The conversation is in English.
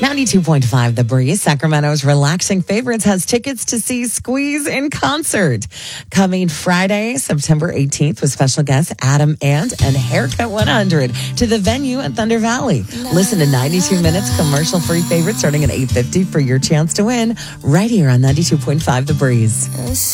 92.5 The Breeze, Sacramento's relaxing favorites, has tickets to see Squeeze in concert. Coming Friday, September 18th, with special guests Adam Ant and Haircut 100 to the venue at Thunder Valley. Listen to 92 Minutes commercial-free favorites starting at $8.50 for your chance to win right here on 92.5 The Breeze.